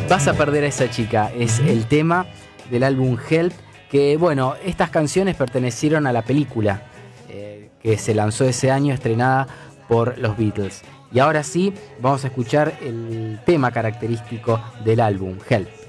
Vas a perder a esa chica, es el tema del álbum Help, que bueno, estas canciones pertenecieron a la película que se lanzó ese año, estrenada por los Beatles. Y ahora sí, vamos a escuchar el tema característico del álbum, Help.